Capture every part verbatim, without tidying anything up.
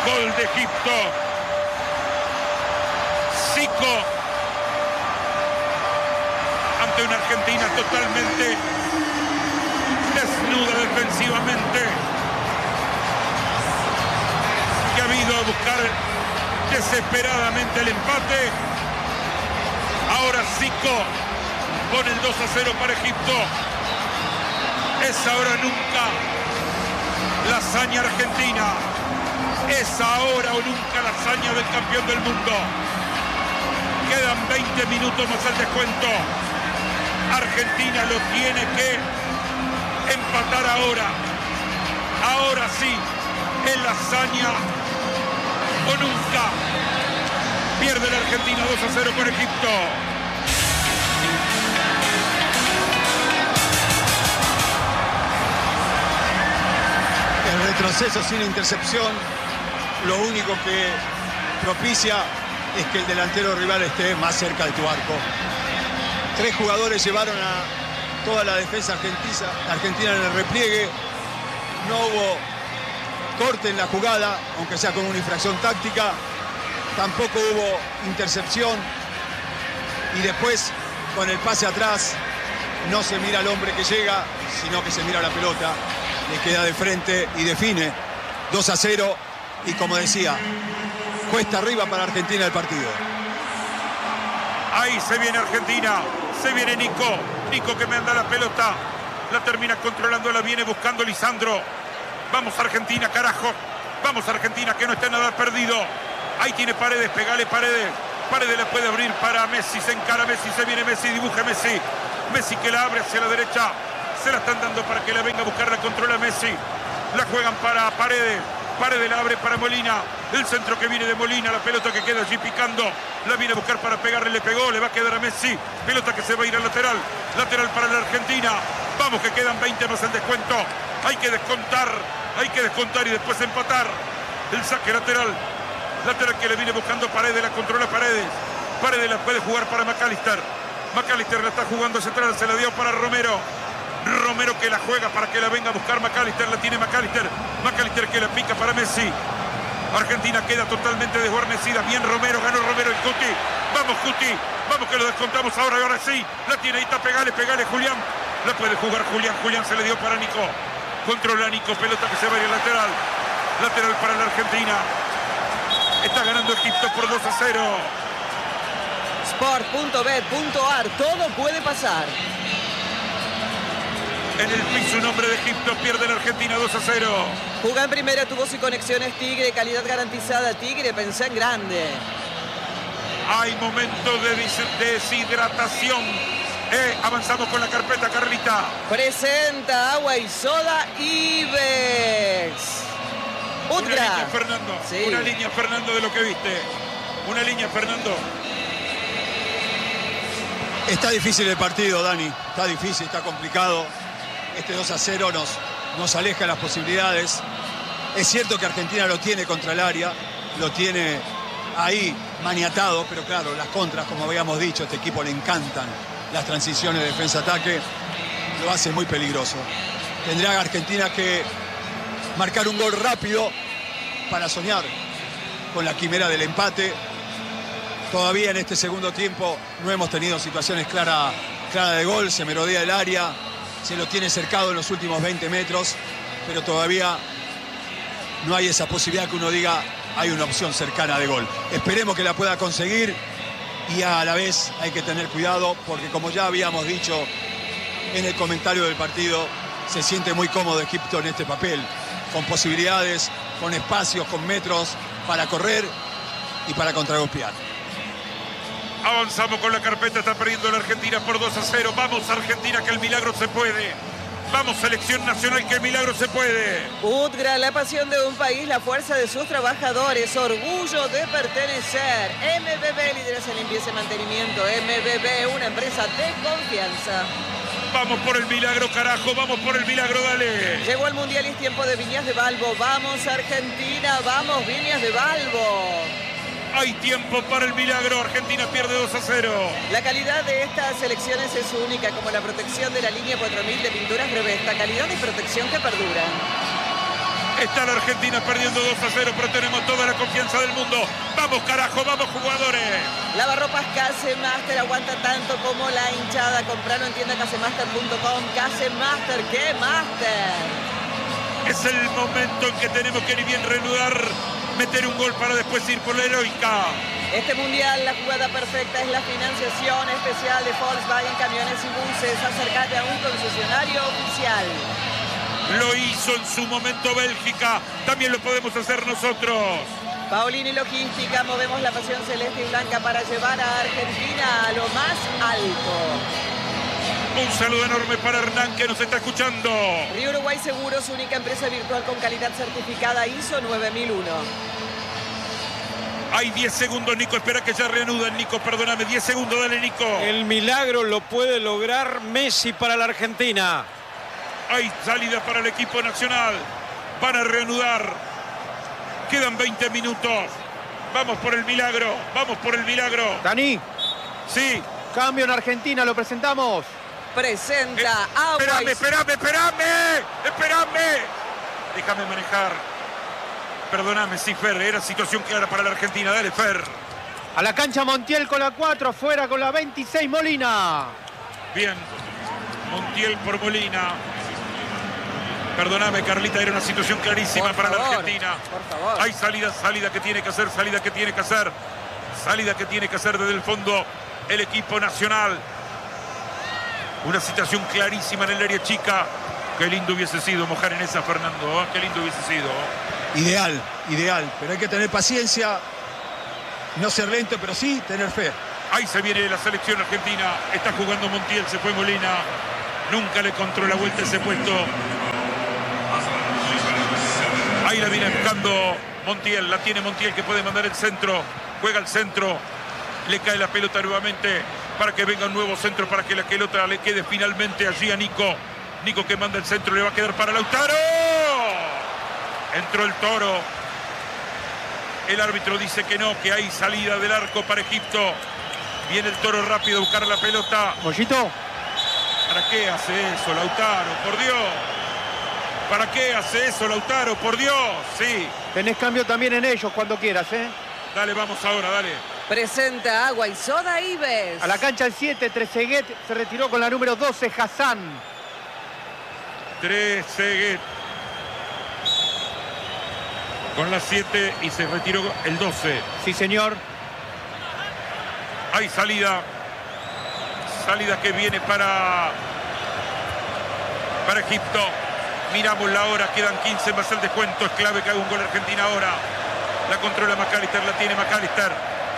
Gol de Egipto. Zico ante una Argentina totalmente desnuda defensivamente, que ha ido a buscar desesperadamente el empate. Ahora Zico pone el dos a cero para Egipto. Es ahora o nunca la hazaña argentina. Es ahora o nunca la hazaña del campeón del mundo. Quedan veinte minutos más el descuento. Argentina lo tiene que empatar ahora. Ahora sí, es la hazaña o nunca. Pierde la Argentina dos a cero con Egipto. El retroceso sin intercepción lo único que propicia es que el delantero rival esté más cerca de tu arco. Tres jugadores llevaron a toda la defensa argentina, argentina en el repliegue. No hubo corte en la jugada, aunque sea con una infracción táctica. Tampoco hubo intercepción. Y después, con el pase atrás, no se mira al hombre que llega, sino que se mira la pelota. Le queda de frente y define. dos a cero. Y como decía, cuesta arriba para Argentina el partido. Ahí se viene Argentina. Se viene Nico. Nico que me anda la pelota. La termina controlando, la viene buscando Lisandro. Vamos Argentina, carajo. Vamos Argentina, que no está nada perdido. Ahí tiene Paredes, pegale Paredes. Paredes la puede abrir para Messi. Se encara Messi, se viene Messi, dibuje Messi. Messi que la abre hacia la derecha. Se la están dando para que la venga a buscar, la controla Messi. La juegan para Paredes. Paredes la abre para Molina. El centro que viene de Molina. La pelota que queda allí picando. La viene a buscar para pegarle. Le pegó. Le va a quedar a Messi. Pelota que se va a ir al lateral. Lateral para la Argentina. Vamos que quedan veinte más el descuento. Hay que descontar. Hay que descontar y después empatar. El saque lateral. Lateral que le viene buscando Paredes. La controla Paredes. Paredes la puede jugar para McAllister. McAllister la está jugando hacia atrás. Se la dio para Romero. Romero que la juega para que la venga a buscar McAllister. La tiene McAllister. McAllister que la pica para Messi. Argentina queda totalmente desguarnecida. Bien Romero, ganó Romero y Cuti. Vamos Cuti, vamos que lo descontamos ahora y ahora sí. La tiene ahí, está, pegale, pegale Julián. La puede jugar Julián, Julián se le dio para Nico. Controla Nico, pelota que se va a ir al lateral. Lateral para la Argentina. Está ganando Egipto por dos a cero. Sport punto bet punto ar, todo puede pasar. En el piso un hombre de Egipto, pierde la Argentina dos a cero. Juga en primera, tubos y conexiones Tigre, calidad garantizada Tigre, pensá en grande. Hay momentos de deshidratación. Eh, avanzamos con la carpeta, Carlita. Presenta agua y soda Ibex. Una Udgra. línea, Fernando. Sí. Una línea, Fernando, de lo que viste. Una línea, Fernando. Está difícil el partido, Dani. Está difícil, está complicado. Este dos a cero nos, nos aleja las posibilidades. Es cierto que Argentina lo tiene contra el área, lo tiene ahí maniatado, pero claro, las contras, como habíamos dicho, a este equipo le encantan las transiciones de defensa-ataque, lo hace muy peligroso. Tendrá Argentina que marcar un gol rápido para soñar con la quimera del empate. Todavía en este segundo tiempo no hemos tenido situaciones claras clara de gol, se merodea el área, se lo tiene cercado en los últimos veinte metros, pero todavía no hay esa posibilidad que uno diga hay una opción cercana de gol. Esperemos que la pueda conseguir y a la vez hay que tener cuidado porque, como ya habíamos dicho en el comentario del partido, se siente muy cómodo Egipto en este papel, con posibilidades, con espacios, con metros para correr y para contragolpear. Avanzamos con la carpeta, está perdiendo la Argentina por dos a cero. Vamos Argentina, que el milagro se puede. Vamos selección nacional, que el milagro se puede. Udgra, la pasión de un país, la fuerza de sus trabajadores, orgullo de pertenecer. M B B, liderazgo en limpieza y mantenimiento. M B B, una empresa de confianza. Vamos por el milagro, carajo, vamos por el milagro, dale. Llegó el Mundial y es tiempo de Viñas de Balbo. Vamos Argentina, vamos Viñas de Balbo. Hay tiempo para el milagro. Argentina pierde dos a cero. La calidad de estas selecciones es única, como la protección de la línea cuatro mil de pinturas Revesta. Calidad y protección que perduran. Está la Argentina perdiendo dos a cero, pero tenemos toda la confianza del mundo. Vamos, carajo, vamos, jugadores. Lavarropas Casemaster aguanta tanto como la hinchada. Compralo en tienda casemaster punto com. Casemaster, ¿qué master? Es el momento en que tenemos que ni bien reanudar, meter un gol para después ir por la heroica. Este mundial, la jugada perfecta es la financiación especial de Volkswagen Camiones y Buses. Acércate a un concesionario oficial. Lo hizo en su momento Bélgica, también lo podemos hacer nosotros. Paolini Logística, movemos la pasión celeste y blanca para llevar a Argentina a lo más alto. Un saludo enorme para Hernán, que nos está escuchando. Río Uruguay Seguros, única empresa virtual con calidad certificada I S O nueve mil uno. Hay diez segundos, Nico, espera que ya reanuden. Nico, perdóname, diez segundos, dale, Nico. El milagro lo puede lograr Messi para la Argentina. Hay salida para el equipo nacional. Van a reanudar. Quedan veinte minutos. Vamos por el milagro. Vamos por el milagro. Dani. Sí. Cambio en Argentina, lo presentamos. Presenta eh, agua. Espérame, y... espérame, espérame. Espérame. Déjame manejar. Perdóname, sí, Fer. Era situación clara para la Argentina. Dale, Fer. A la cancha Montiel con la cuatro, afuera con la veintiséis Molina. Bien. Montiel por Molina. Perdóname, Carlita, era una situación clarísima por para favor, la Argentina. Por favor. Hay salida, salida que tiene que hacer, salida que tiene que hacer. Salida que tiene que hacer desde el fondo el equipo nacional. Una situación clarísima en el área chica. Qué lindo hubiese sido mojar en esa, Fernando. ¿eh? Qué lindo hubiese sido. Ideal, ideal. Pero hay que tener paciencia. No ser lento, pero sí tener fe. Ahí se viene la selección argentina. Está jugando Montiel, se fue Molina. Nunca le encontró la vuelta ese puesto. Ahí la viene buscando Montiel. La tiene Montiel, que puede mandar el centro. Juega el centro. Le cae la pelota nuevamente para que venga un nuevo centro, para que la pelota le quede finalmente allí a Nico. Nico que manda el centro, le va a quedar para Lautaro. Entró el Toro. El árbitro dice que no, que hay salida del arco para Egipto. Viene el Toro rápido a buscar la pelota. Mollito. ¿Para qué hace eso, Lautaro? Por Dios. ¿Para qué hace eso, Lautaro? Por Dios. Sí. Tenés cambio también en ellos cuando quieras, ¿eh? Dale, vamos ahora, dale. Presenta agua y soda Ives. A la cancha el siete, Trezeguet se retiró con la número doce, Hassan. Trezeguet. Con la siete y se retiró el doce. Sí, señor. Hay salida. Salida que viene para, para Egipto. Miramos la hora, quedan quince más el descuento. Es clave que haga un gol Argentina ahora. La controla McAllister, la tiene McAllister.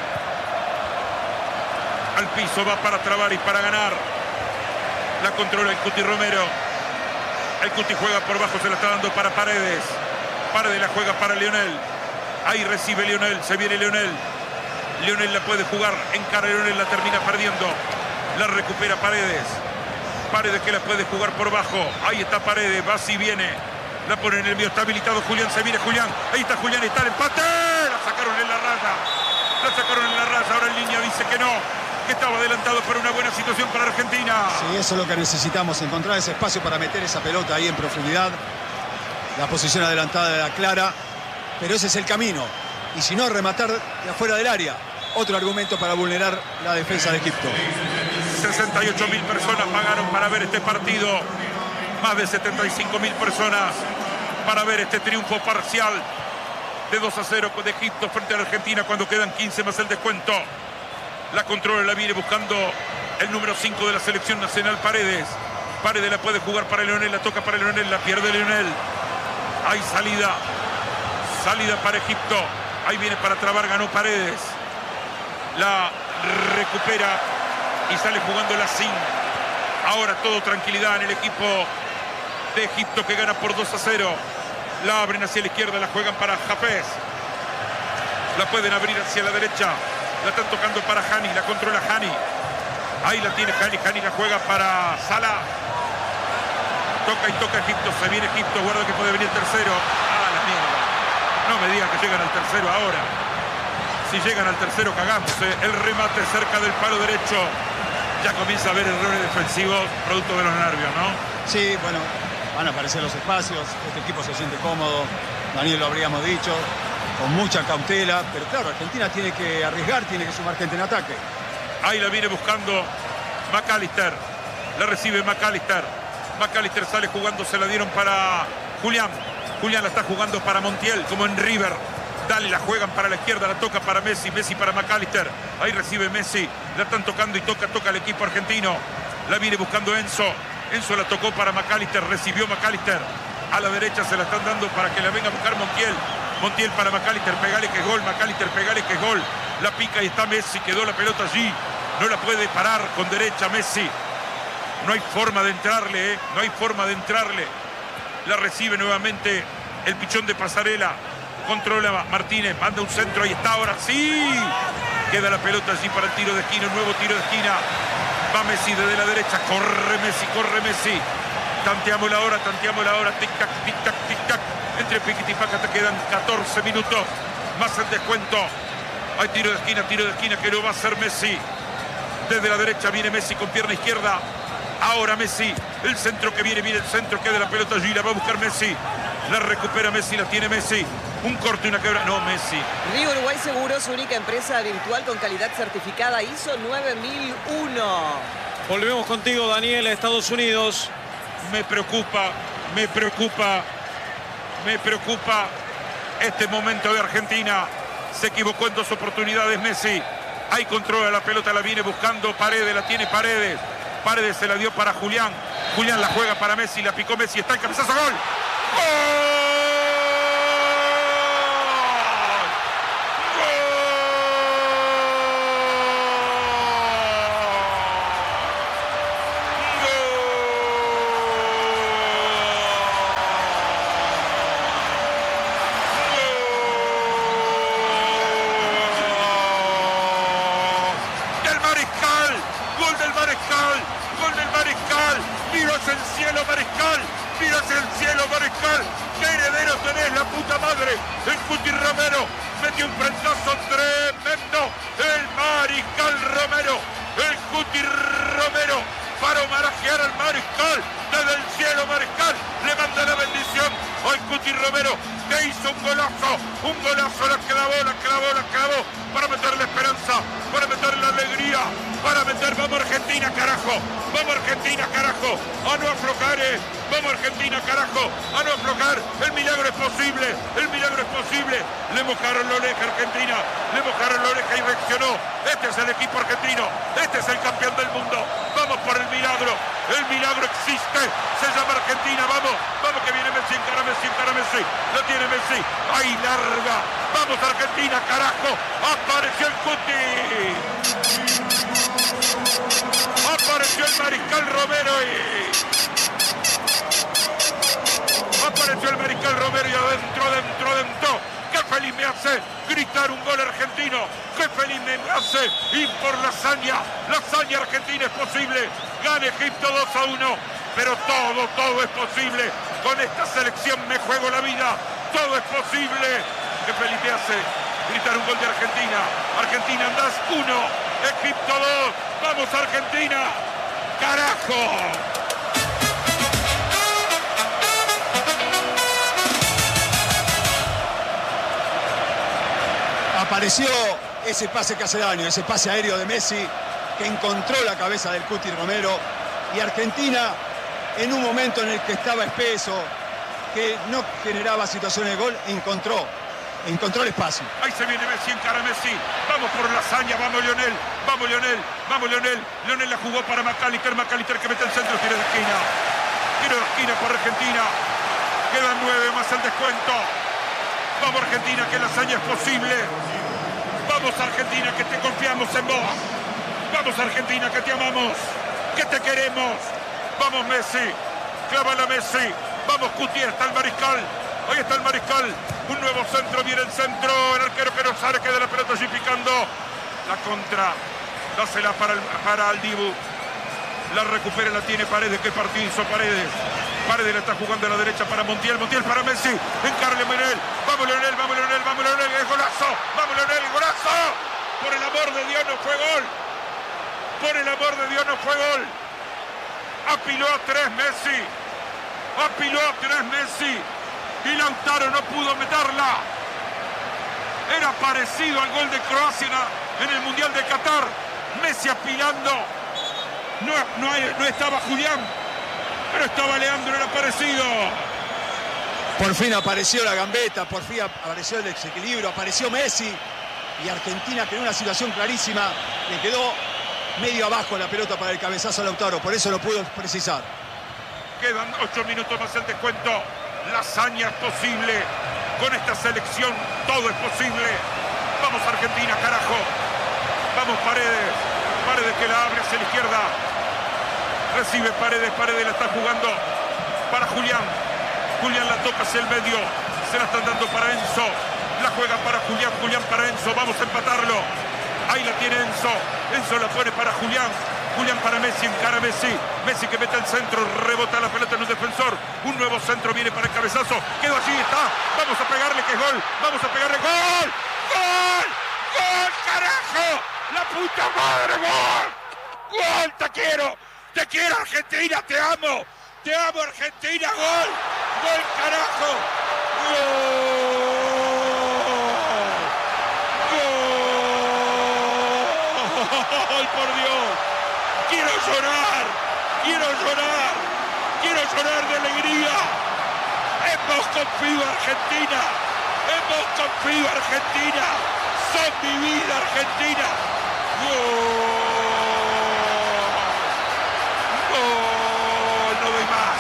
Al piso, va para trabar y para ganar. La controla el Cuti Romero. El Cuti juega por bajo, se la está dando para Paredes. Paredes la juega para Lionel. Ahí recibe Lionel, se viene Lionel. Lionel la puede jugar, encara Lionel, la termina perdiendo. La recupera Paredes. Paredes que la puede jugar por bajo. Ahí está Paredes, va si viene. La pone en el medio, está habilitado Julián, se viene Julián. Ahí está Julián, está el empate. La sacaron en la raya. La sacaron en la raya, ahora en línea dice que no. Que estaba adelantado para una buena situación para Argentina. Sí, eso es lo que necesitamos, encontrar ese espacio para meter esa pelota ahí en profundidad. La posición adelantada de la clara. Pero ese es el camino. Y si no, rematar de afuera del área. Otro argumento para vulnerar la defensa de Egipto. sesenta y ocho mil personas pagaron para ver este partido. Más de setenta y cinco mil personas para ver este triunfo parcial de dos a cero de Egipto frente a la Argentina cuando quedan quince más el descuento. La controla, la viene buscando el número cinco de la selección nacional, Paredes. Paredes la puede jugar para Lionel, la toca para Lionel, la pierde Lionel. Hay salida. Salida para Egipto. Ahí viene para trabar, ganó Paredes. La recupera y sale jugando la Sin. Ahora todo tranquilidad en el equipo de Egipto que gana por dos a cero. La abren hacia la izquierda, la juegan para Hafez. La pueden abrir hacia la derecha. La están tocando para Hani, la controla Hani. Ahí la tiene Hani, Hani la juega para Salah. Toca y toca Egipto, se viene Egipto, guarda que puede venir el tercero. Ah, la mierda. No me digan que llegan al tercero ahora. Si llegan al tercero, cagamos. ¿eh? El remate cerca del palo derecho. Ya comienza a haber errores defensivos producto de los nervios, ¿no? Sí, bueno, van a aparecer los espacios, este equipo se siente cómodo, Daniel lo habríamos dicho, con mucha cautela, pero claro, Argentina tiene que arriesgar, tiene que sumar gente en ataque. Ahí la viene buscando McAllister, la recibe McAllister, McAllister sale jugando, se la dieron para Julián, Julián la está jugando para Montiel, como en River. Dale, la juegan para la izquierda, la toca para Messi, Messi para McAllister, ahí recibe Messi, la están tocando y toca, toca el equipo argentino, la viene buscando Enzo, Enzo la tocó para McAllister, recibió McAllister, a la derecha se la están dando para que la venga a buscar Montiel, Montiel para McAllister, pegale que es gol, McAllister, pegale que es gol, la pica y está Messi, quedó la pelota allí, no la puede parar con derecha Messi, no hay forma de entrarle, ¿eh? no hay forma de entrarle, la recibe nuevamente el pichón de Pasarela, controla Martínez, manda un centro, ahí está, ahora sí, queda la pelota allí para el tiro de esquina, un nuevo tiro de esquina, va Messi desde la derecha, corre Messi, corre Messi, tanteamos la hora, tanteamos la hora, tic tac, tic tac, tic tac, entre piquiti y paca te quedan catorce minutos, más el descuento, hay tiro de esquina, tiro de esquina que lo va a hacer Messi, desde la derecha viene Messi con pierna izquierda, ahora Messi, el centro que viene, viene el centro, queda la pelota allí, la va a buscar Messi, la recupera Messi, la tiene Messi, un corte y una quebra, no Messi. Río Uruguay Seguros, única empresa virtual con calidad certificada I S O nueve mil uno. Volvemos contigo, Daniel, a Estados Unidos. Me preocupa, me preocupa, me preocupa este momento de Argentina. Se equivocó en dos oportunidades Messi. Ahí controla la pelota, la viene buscando Paredes, la tiene Paredes. Paredes se la dio para Julián. Julián la juega para Messi, la picó Messi, está el cabezazo, gol. ¡Gol! Pero todo, todo es posible. Con esta selección me juego la vida. Todo es posible. Qué feliz me hace gritar un gol de Argentina. Argentina, andás uno, Egipto dos. Vamos Argentina. ¡Carajo! Apareció ese pase que hace daño, ese pase aéreo de Messi que encontró la cabeza del Cuti Romero, y Argentina en un momento en el que estaba espeso, que no generaba situaciones de gol, encontró, encontró el espacio. Ahí se viene Messi, encara Messi, vamos por la hazaña, vamos Lionel, vamos Lionel, vamos Lionel, Lionel la jugó para McAllister, McAllister que mete el centro, tiro de esquina, tiro de esquina por Argentina, quedan nueve más el descuento, vamos Argentina que la hazaña es posible, vamos Argentina que te confiamos en vos, vamos Argentina que te amamos, que te queremos, vamos Messi, clávala Messi, vamos Cuti, está el Mariscal, ahí está el Mariscal, un nuevo centro, viene el centro, el arquero que no sale, queda la pelota allí picando, la contra, dásela para el, para el Dibu, la recupera, la tiene Paredes, qué partido hizo Paredes, Paredes la está jugando a la derecha para Montiel, Montiel para Messi, encarle Lionel, vamos Lionel, vamos Lionel, vamos Lionel, el golazo, vamos Lionel, el golazo, por el amor de Dios no fue gol, por el amor de Dios no fue gol, apiló a tres Messi, Apiló a tres Messi. Y Lautaro no pudo meterla. Era parecido al gol de Croacia en el Mundial de Qatar. Messi apilando. No, no, hay, no estaba Julián, pero estaba Leandro, era parecido. Por fin apareció la gambeta, por fin apareció el desequilibrio, apareció Messi. Y Argentina creó una situación clarísima. Le quedó medio abajo la pelota para el cabezazo a Lautaro. Por eso lo pudo precisar. Quedan ocho minutos más el descuento. La hazaña es posible. Con esta selección todo es posible. Vamos Argentina, carajo. Vamos Paredes. Paredes que la abre hacia la izquierda. Recibe Paredes. Paredes la está jugando para Julián. Julián la toca hacia el medio. Se la están dando para Enzo. La juega para Julián. Julián para Enzo. Vamos a empatarlo. Ahí la tiene Enzo. Enzo la pone para Julián. Julián para Messi, encara a Messi. Messi que mete el centro, rebota la pelota en un defensor. Un nuevo centro viene para el cabezazo. Quedó allí, está. Vamos a pegarle que es gol. Vamos a pegarle gol. ¡Gol! ¡Gol, carajo! ¡La puta madre, gol! ¡Gol, te quiero! ¡Te quiero, Argentina! ¡Te amo! ¡Te amo, Argentina! ¡Gol! ¡Gol, carajo! ¡Gol! ¡Gol, por Dios! ¡Quiero llorar! ¡Quiero llorar! ¡Quiero llorar de alegría! ¡Hemos confiado Argentina! ¡Hemos confiado Argentina! ¡Son mi vida, Argentina! ¡Gol! ¡Gol! ¡No doy más!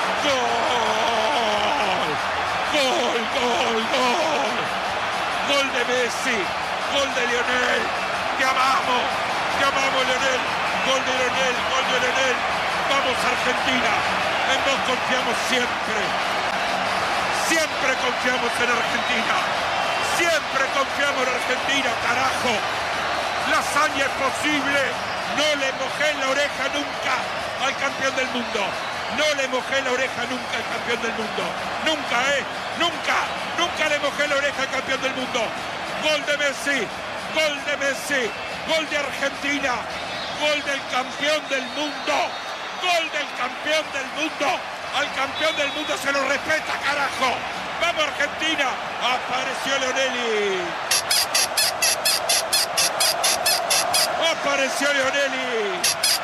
¡Gol! ¡Gol, gol, gol! ¡Gol de Messi! ¡Gol de Lionel! ¡Te amamos! ¡Te amamos, Lionel! Gol de Lionel, gol de Lionel. Vamos Argentina. En vos confiamos siempre. Siempre confiamos en Argentina. Siempre confiamos en Argentina, carajo. La hazaña es posible. No le mojé la oreja nunca al campeón del mundo. No le mojé la oreja nunca al campeón del mundo. Nunca, ¿eh? Nunca. Nunca le mojé la oreja al campeón del mundo. Gol de Messi. Gol de Messi. Gol de Argentina. Gol del campeón del mundo. Gol del campeón del mundo. Al campeón del mundo se lo respeta, carajo. Vamos Argentina. Apareció Lionelli. Apareció Lionelli.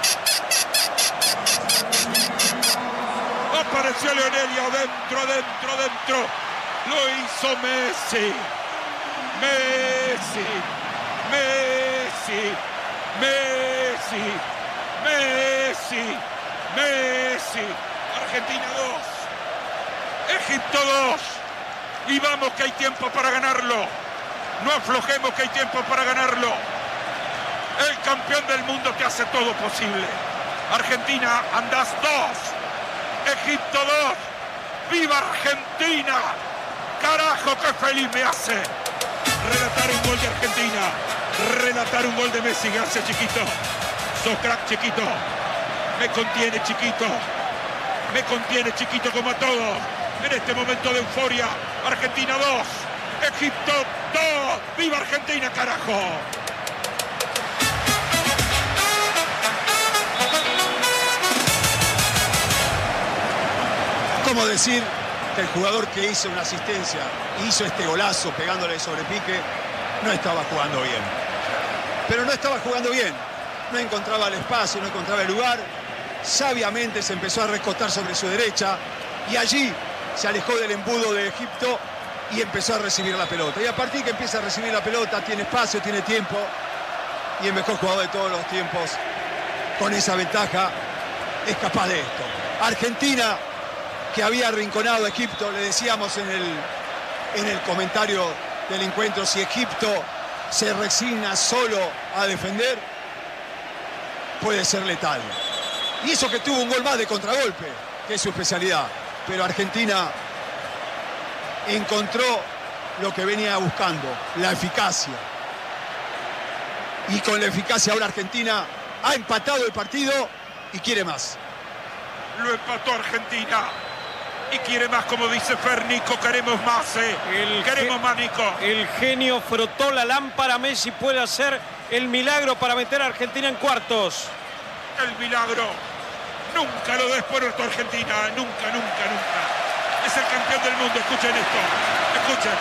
Apareció Lionelli adentro, adentro, adentro. Lo hizo Messi. Messi. Messi. Messi, Messi, Messi, Argentina dos, Egipto dos, y vamos que hay tiempo para ganarlo, no aflojemos que hay tiempo para ganarlo, el campeón del mundo te hace todo posible, Argentina andás dos, Egipto dos, ¡viva Argentina! ¡Carajo, qué feliz me hace! Relatar un gol de Argentina. Relatar un gol de Messi. Gracias, chiquito. Sos crack, chiquito. Me contiene, chiquito. Me contiene, chiquito, como a todos. En este momento de euforia. Argentina dos. Egipto dos. ¡Viva Argentina, carajo! ¿Cómo decir que el jugador que hizo una asistencia, hizo este golazo pegándole sobre pique, no estaba jugando bien? Pero no estaba jugando bien, no encontraba el espacio, no encontraba el lugar, sabiamente se empezó a recostar sobre su derecha y allí se alejó del embudo de Egipto y empezó a recibir la pelota. Y a partir que empieza a recibir la pelota, tiene espacio, tiene tiempo, y el mejor jugador de todos los tiempos, con esa ventaja, es capaz de esto. Argentina, que había arrinconado a Egipto, le decíamos en el, en el comentario del encuentro, si Egipto se resigna solo a defender, puede ser letal. Y eso que tuvo un gol más de contragolpe, que es su especialidad. Pero Argentina encontró lo que venía buscando, la eficacia. Y con la eficacia ahora Argentina ha empatado el partido y quiere más. Lo empató Argentina. Y quiere más, como dice Fer, Nico, queremos más, eh. El queremos más, Nico. El genio frotó la lámpara. Messi puede hacer el milagro para meter a Argentina en cuartos. El milagro Nunca lo des por nuestra Argentina. Nunca, nunca, nunca. Es el campeón del mundo. Escuchen esto. Escuchen.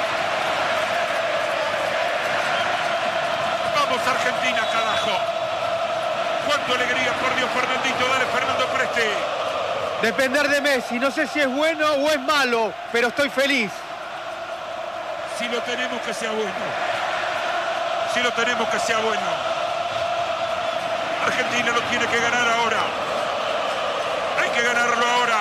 Vamos Argentina, carajo. Cuánta alegría, por Dios, Fernandito. Dale, Fernando Presti. Depender de Messi. No sé si es bueno o es malo, pero estoy feliz. Si lo tenemos, que sea bueno. Si lo tenemos, que sea bueno. Argentina lo tiene que ganar ahora. Hay que ganarlo ahora.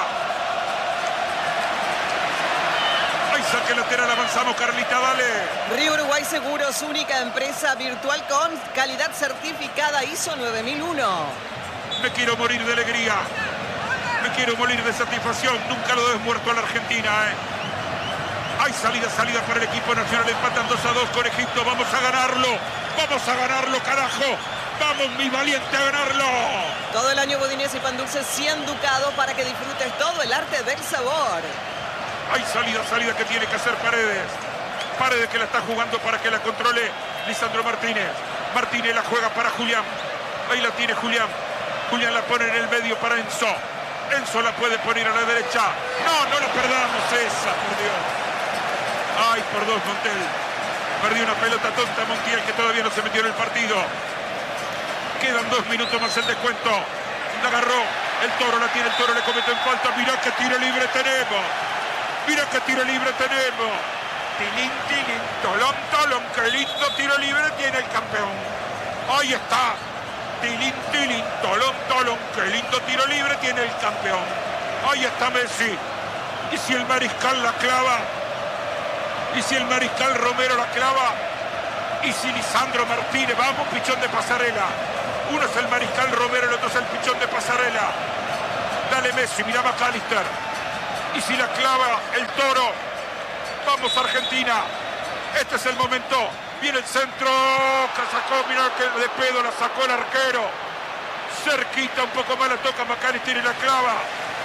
Hay saque lateral, avanzamos, Carlita, dale. Río Uruguay Seguros, única empresa virtual con calidad certificada I S O nueve mil uno. Me quiero morir de alegría. Me quiero morir de satisfacción. Nunca lo des muerto a la Argentina, ¿eh? Hay salida, salida para el equipo nacional. Empatan dos a dos con Egipto. Vamos a ganarlo. Vamos a ganarlo, carajo. Vamos, mi valiente, a ganarlo. Todo el año Budinés y Pan Dulce cien ducados para que disfrutes todo el arte del sabor. Hay salida, salida que tiene que hacer Paredes. Paredes que la está jugando para que la controle Lisandro Martínez. Martínez la juega para Julián. Ahí la tiene Julián. Julián la pone en el medio para Enzo. Enzo la puede poner a la derecha. No, no la perdamos esa, por Dios. Ay, por dos, Montiel. Perdió una pelota tonta Montiel, que todavía no se metió en el partido. Quedan dos minutos más el descuento. La agarró. El Toro la tiene. El Toro le comete en falta. Mirá qué tiro libre tenemos. Mirá qué tiro libre tenemos. Tilín, tilín, tolón, tolón. Qué lindo tiro libre tiene el campeón. Ahí está. Tilín, tilín, tolón, tolón. Qué lindo tiro libre tiene el campeón. Ahí está Messi. Y si el mariscal la clava. Y si el mariscal Romero la clava. Y si Lisandro Martínez. Vamos, pichón de pasarela. Uno es el mariscal Romero, el otro es el pichón de pasarela. Dale Messi, mira McAllister. Y si la clava el Toro. Vamos Argentina. Este es el momento. Viene el centro. Que sacó, mirá que de pedo la sacó el arquero. Cerquita, un poco más la toca McAllister y la clava.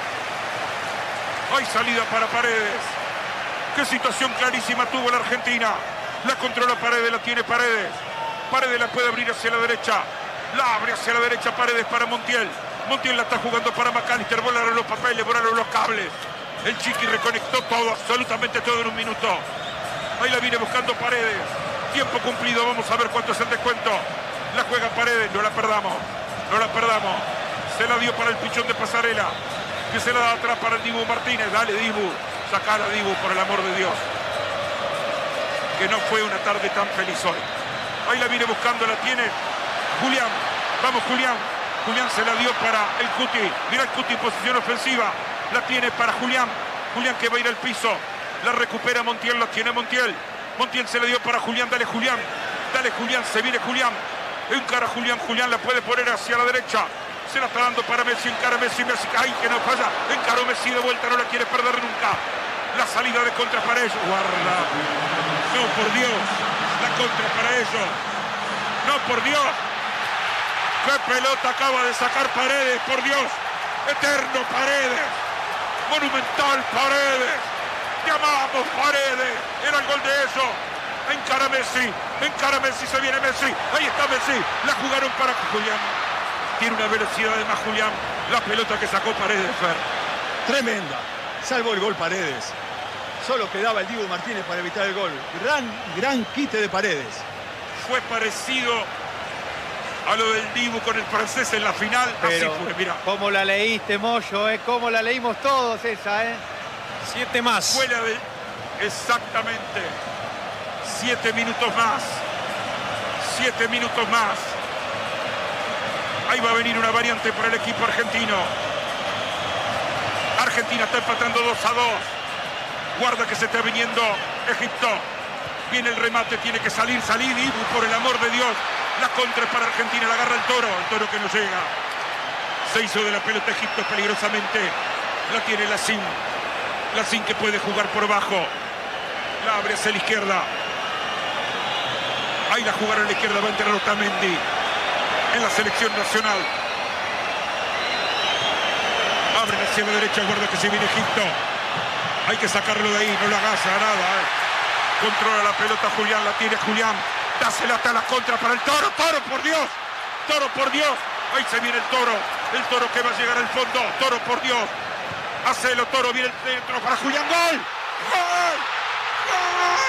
Hay salida para Paredes. Qué situación clarísima tuvo la Argentina. La controla Paredes, la tiene Paredes. Paredes la puede abrir hacia la derecha. La abre hacia la derecha Paredes para Montiel. Montiel la está jugando para McAllister. Volaron los papeles, volaron los cables. El Chiqui reconectó todo, absolutamente todo en un minuto. Ahí la viene buscando Paredes. Tiempo cumplido, vamos a ver cuánto es el descuento. La juega Paredes, no la perdamos. No la perdamos. Se la dio para el pichón de pasarela. Que se la da atrás para el Dibu Martínez. Dale Dibu, sacala Dibu, por el amor de Dios. Que no fue una tarde tan feliz hoy. Ahí la viene buscando, la tiene Julián. Vamos Julián. Julián se la dio para el Cuti. Mira el Cuti en posición ofensiva. La tiene para Julián. Julián que va a ir al piso. La recupera Montiel, la tiene Montiel. Montiel se la dio para Julián. Dale Julián. Dale Julián, se viene Julián. Encara Julián. Julián la puede poner hacia la derecha. Se la está dando para Messi. Encara Messi. Messi. Ay, que no falla. Encaró Messi de vuelta. No la quiere perder nunca. La salida de contra para ellos. Guarda. No, por Dios. La contra para ellos. No, por Dios. ¡Qué pelota acaba de sacar Paredes! ¡Por Dios! ¡Eterno Paredes! ¡Monumental Paredes! ¡Te amamos, Paredes! ¡Era el gol de eso! ¡Encara Messi! ¡Encara Messi! ¡Se viene Messi! ¡Ahí está Messi! ¡La jugaron para Julián! Tiene una velocidad de más Julián. La pelota que sacó Paredes, Fer. Tremenda. Salvó el gol Paredes. Solo quedaba el Dibu Martínez para evitar el gol. Gran, gran quite de Paredes. Fue parecido a lo del Dibu con el francés en la final. Pero, así fue, mira. ¿Cómo la leíste, Moyo? ¿Eh? ¿Cómo la leímos todos esa, eh? Siete más. Fue la de... Exactamente. Siete minutos más. Siete minutos más. Ahí va a venir una variante para el equipo argentino. Argentina está empatando dos a dos. Guarda que se está viniendo Egipto. Viene el remate, tiene que salir, salir. Dibu, por el amor de Dios. La contra para Argentina, la agarra el Toro. El Toro que no llega. Se hizo de la pelota Egipto peligrosamente. La tiene Lacín. Lacín que puede jugar por abajo. La abre hacia la izquierda. Ahí la jugaron a la izquierda. Va a entrar Otamendi en la selección nacional. Abren hacia la derecha. Guarda que se viene Egipto. Hay que sacarlo de ahí. No la agaza nada. Eh. Controla la pelota Julián. La tiene Julián. Dásela hasta la contra para el Toro. Toro, por Dios. Toro, por Dios. Ahí se viene el Toro. El Toro que va a llegar al fondo. Toro, por Dios. Hacelo, Toro. Viene el centro para Julián. ¡Gol! ¡Gol! ¡Gol!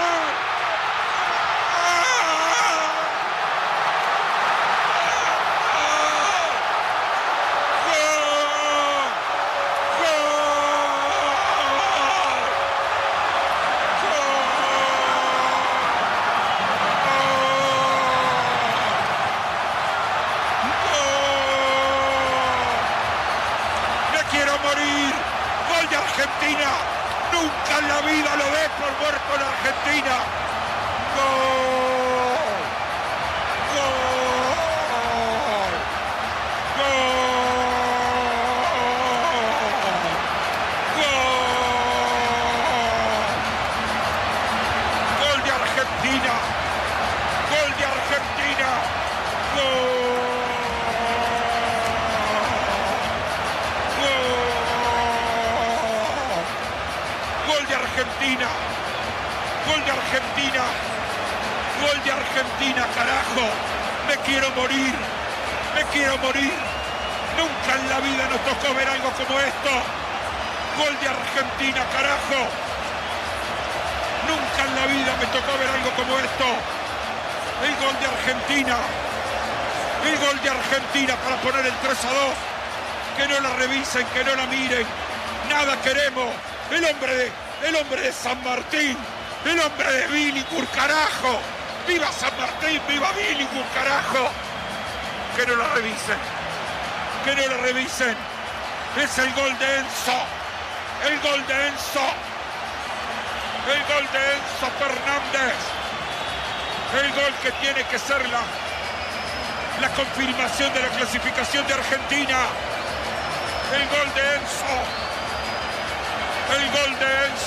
Morir, gol de Argentina, nunca en la vida lo ves por muerto en Argentina. Gol, gol, gol, gol de Argentina, gol de Argentina, gol. Gol de Argentina, gol de Argentina, gol de Argentina, carajo. Me quiero morir, me quiero morir. Nunca en la vida nos tocó ver algo como esto. Gol de Argentina, carajo. Nunca en la vida me tocó ver algo como esto. El gol de Argentina, el gol de Argentina para poner el tres a dos. Que no la revisen, que no la miren. Nada queremos. El hombre de, el hombre de San Martín, el hombre de Billinghurst, carajo. ¡Viva San Martín, viva Billinghurst, carajo! Que no la revisen, que no la revisen. Es el gol de Enzo, el gol de Enzo, el gol de Enzo Fernández. El gol que tiene que ser la, la confirmación de la clasificación de Argentina. El gol de Enzo. El gol de Enzo.